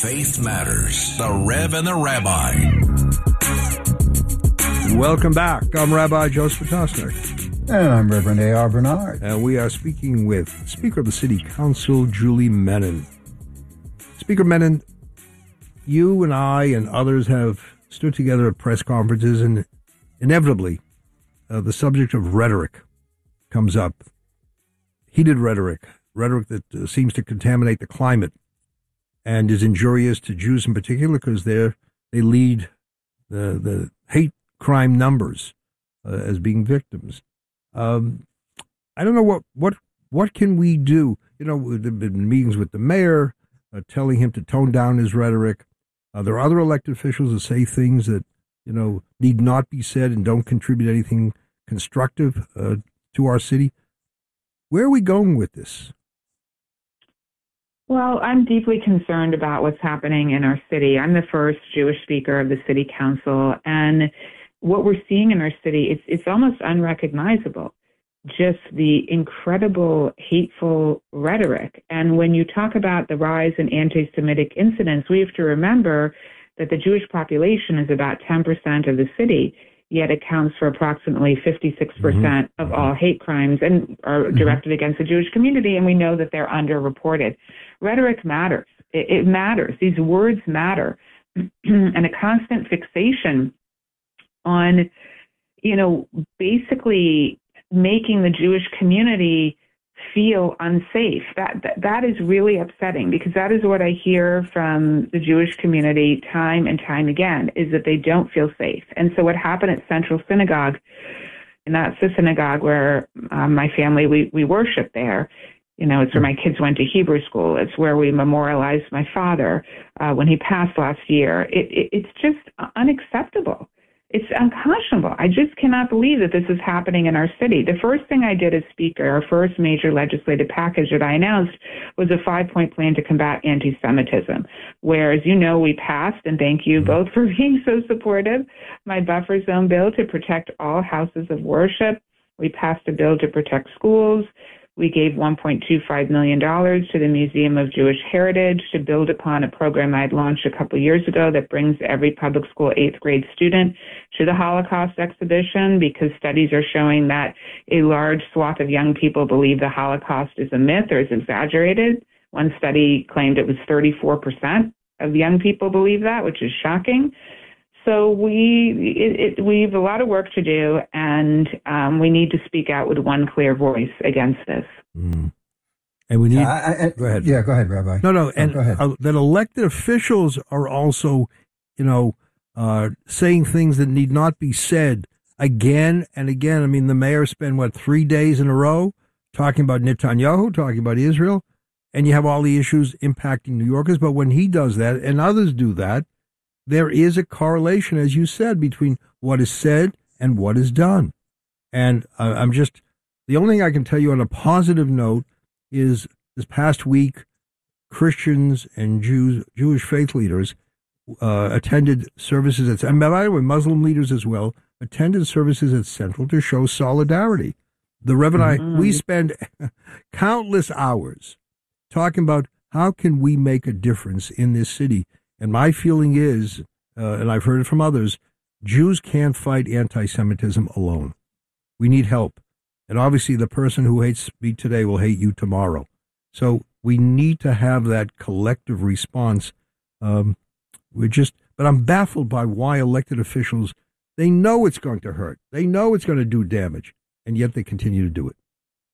Faith Matters, the Rev and the Rabbi. Welcome back. I'm Rabbi Joseph Tosnick. And I'm Reverend A.R. Bernard. And we are speaking with Speaker of the City Council, Julie Menin. Speaker Menin, you and I and others have stood together at press conferences, and inevitably the subject of rhetoric comes up. Heated rhetoric that seems to contaminate the climate and is injurious to Jews in particular because they lead the hate crime numbers as being victims. I don't know what can we do. You know, there have been meetings with the mayor telling him to tone down his rhetoric. There are other elected officials that say things that, you know, need not be said and don't contribute anything constructive to our city. Where are we going with this? Well, I'm deeply concerned about what's happening in our city. I'm the first Jewish speaker of the city council, and what we're seeing in our city, it's almost unrecognizable, just the incredible hateful rhetoric. And when you talk about the rise in anti-Semitic incidents, we have to remember that the Jewish population is about 10% of the city, yet accounts for approximately 56% of all hate crimes and are directed against the Jewish community, and we know that they're underreported. Rhetoric matters. It matters. These words matter. And a constant fixation on, you know, basically making the Jewish community feel unsafe. That is really upsetting, because that is what I hear from the Jewish community time and time again, is that they don't feel safe. And so what happened at Central Synagogue, and that's the synagogue where my family, we worship there. You know, it's where my kids went to Hebrew school. It's where we memorialized my father when he passed last year. It's just unacceptable. It's unconscionable. I just cannot believe that this is happening in our city. The first thing I did as speaker, our first major legislative package that I announced, was a 5-point plan to combat anti-Semitism, where, as you know, we passed, and thank you both for being so supportive, my buffer zone bill to protect all houses of worship. We passed a bill to protect schools. We gave $1.25 million to the Museum of Jewish Heritage to build upon a program I'd launched a couple years ago that brings every public school 8th grade student to the Holocaust exhibition, because studies are showing that a large swath of young people believe the Holocaust is a myth or is exaggerated. One study claimed it was 34% of young people believe that, which is shocking. So we've a lot of work to do, and we need to speak out with one clear voice against this. And we need. Go ahead. Yeah, go ahead, Rabbi. No, and that elected officials are also, you know, saying things that need not be said again and again. I mean, the mayor spent 3 days in a row talking about Netanyahu, talking about Israel, and you have all the issues impacting New Yorkers. But when he does that, and others do that, there is a correlation, as you said, between what is said and what is done. And the only thing I can tell you on a positive note is this past week, Christians and Jewish faith leaders attended services and by the way, Muslim leaders as well, attended services at Central to show solidarity. The Reverend we spend countless hours talking about how can we make a difference in this city. And my feeling is, and I've heard it from others, Jews can't fight anti-Semitism alone. We need help. And obviously the person who hates me today will hate you tomorrow. So we need to have that collective response. But I'm baffled by why elected officials, they know it's going to hurt. They know it's going to do damage, and yet they continue to do it.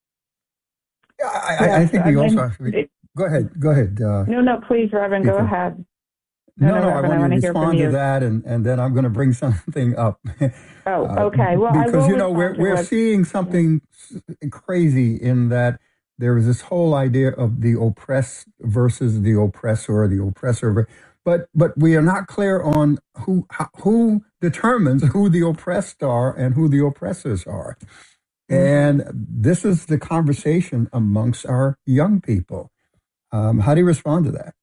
Yeah, I think we also have to... Go ahead. No, please, Reverend, go ahead. No, I want to respond to that, and then I'm going to bring something up. Oh, okay. Well, because, you know, we're seeing something crazy in that there is this whole idea of the oppressed versus the oppressor, the oppressor. But we are not clear on who determines who the oppressed are and who the oppressors are. And this is the conversation amongst our young people. How do you respond to that?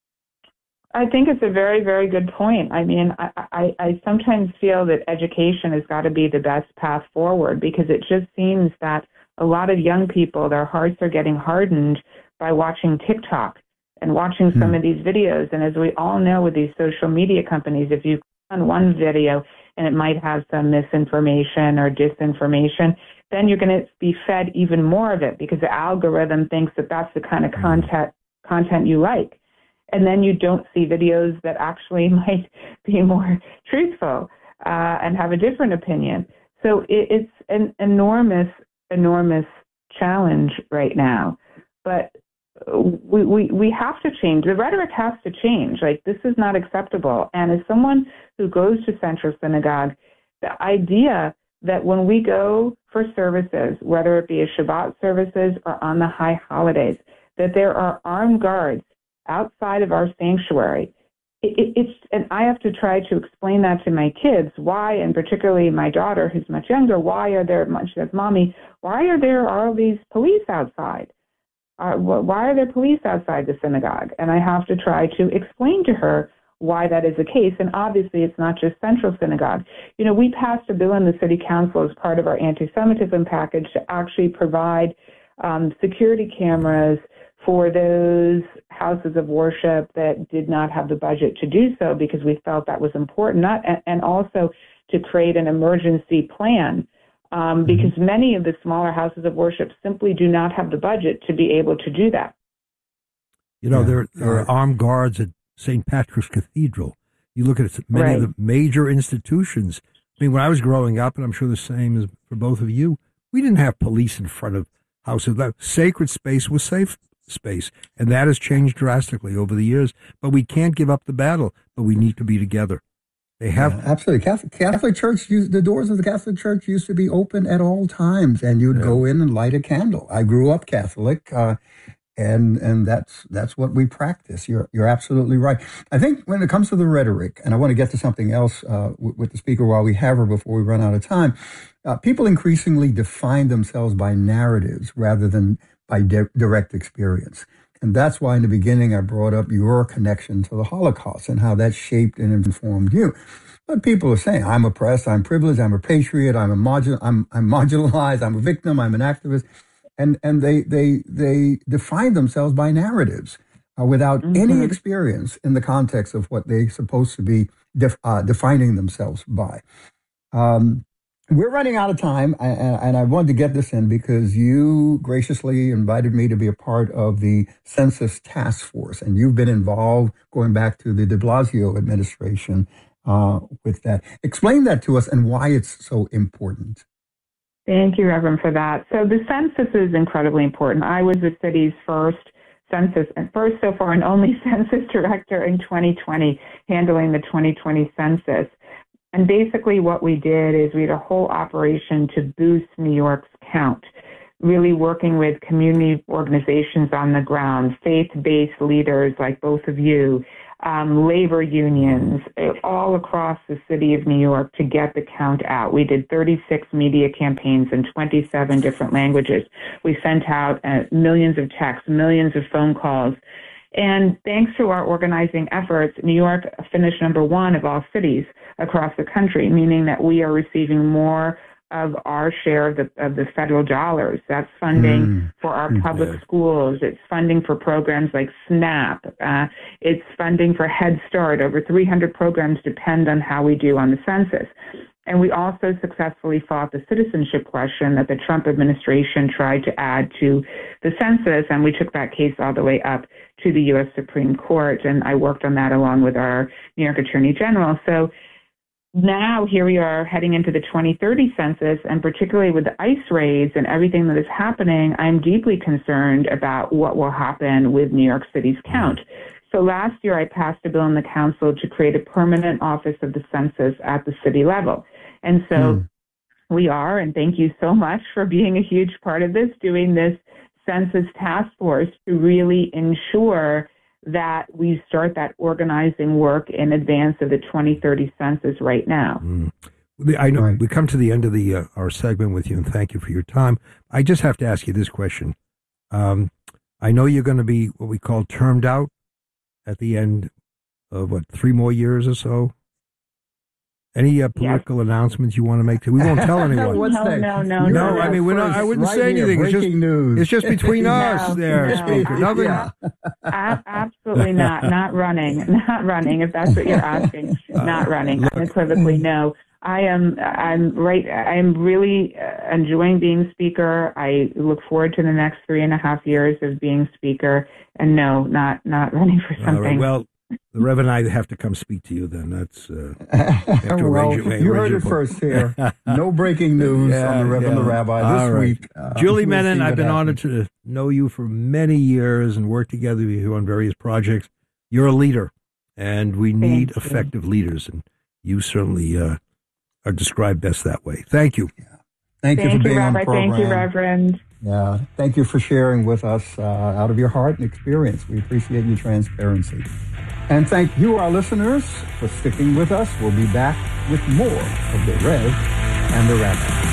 I think it's a very, very good point. I mean, I sometimes feel that education has got to be the best path forward, because it just seems that a lot of young people, their hearts are getting hardened by watching TikTok and watching some of these videos. And as we all know with these social media companies, if you click on one video and it might have some misinformation or disinformation, then you're going to be fed even more of it because the algorithm thinks that that's the kind of content you like. And then you don't see videos that actually might be more truthful and have a different opinion. So it's an enormous challenge right now. But we have to change. The rhetoric has to change. Like, this is not acceptable. And as someone who goes to Central Synagogue, the idea that when we go for services, whether it be a Shabbat services or on the high holidays, that there are armed guards outside of our sanctuary, and I have to try to explain that to my kids, why, and particularly my daughter who's much younger, why are there, she says, Mommy, why are there all these police outside? Why are there police outside the synagogue? And I have to try to explain to her why that is the case. And obviously, it's not just Central Synagogue. You know, we passed a bill in the city council as part of our anti-Semitism package to actually provide security cameras for those houses of worship that did not have the budget to do so, because we felt that was important, and also to create an emergency plan. Because many of the smaller houses of worship simply do not have the budget to be able to do that. You know, there are armed guards at St. Patrick's Cathedral. You look at many of the major institutions. I mean, when I was growing up, and I'm sure the same is for both of you, we didn't have police in front of houses. That sacred space was safe space, and that has changed drastically over the years. But we can't give up the battle, but we need to be together. They have absolutely. Catholic Church, the doors of the Catholic Church used to be open at all times, and you'd go in and light a candle. I grew up Catholic, and that's what we practice. You're absolutely right. I think when it comes to the rhetoric, and I want to get to something else with the speaker while we have her before we run out of time. People increasingly define themselves by narratives rather than by direct experience. And that's why in the beginning I brought up your connection to the Holocaust and how that shaped and informed you. But people are saying, I'm oppressed, I'm privileged, I'm a patriot, I'm marginalized, I'm a victim, I'm an activist. And they define themselves by narratives without any experience in the context of what they're supposed to be defining themselves by. We're running out of time, and I wanted to get this in because you graciously invited me to be a part of the Census Task Force, and you've been involved going back to the de Blasio administration with that. Explain that to us and why it's so important. Thank you, Reverend, for that. So the census is incredibly important. I was the city's first so far and only census director in 2020, handling the 2020 census. And basically what we did is we had a whole operation to boost New York's count, really working with community organizations on the ground, faith-based leaders like both of you, labor unions, all across the city of New York to get the count out. We did 36 media campaigns in 27 different languages. We sent out millions of texts, millions of phone calls. And thanks to our organizing efforts, New York finished number one of all cities across the country, meaning that we are receiving more of our share of the federal dollars. That's funding for our public schools. It's funding for programs like SNAP. It's funding for Head Start. Over 300 programs depend on how we do on the census. And we also successfully fought the citizenship question that the Trump administration tried to add to the census, and we took that case all the way up to the U.S. Supreme Court, and I worked on that along with our New York Attorney General. So now here we are heading into the 2030 census, and particularly with the ICE raids and everything that is happening, I'm deeply concerned about what will happen with New York City's count. So last year I passed a bill in the council to create a permanent office of the census at the city level. And so we are, and thank you so much for being a huge part of this, doing this census task force to really ensure that we start that organizing work in advance of the 2030 census right now. I know we come to the end of our segment with you, and thank you for your time. I just have to ask you this question. I know you're going to be what we call termed out at the end of, 3 more years or so? Any political announcements you want to make? We won't tell anyone. What's No, next? no, no, No, no. I mean, we're not. I wouldn't Right say here, anything. breaking news. It's just between us, No, there, no, Speaker. Nothing. Absolutely not. Not running. Not running. If that's what you're asking, not running. Unequivocally, no. I'm really enjoying being speaker. I look forward to the next 3.5 years of being speaker. And no, not running for something. All right, well, the Rev and I have to come speak to you then. That's Well, you heard it first here. No breaking news on the Rev and the Rabbi this week. Julie we'll Menon, see I've what been happens. honored to know you for many years and work together with you on various projects. You're a leader, and we need Thank you. effective leaders, and you certainly are described best that way. Thank you. Thank you for being on the Rabbi. program. Thank you, Reverend. Yeah, thank you for sharing with us out of your heart and experience. We appreciate your transparency. And thank you, our listeners, for sticking with us. We'll be back with more of the Rev and the Rabbi.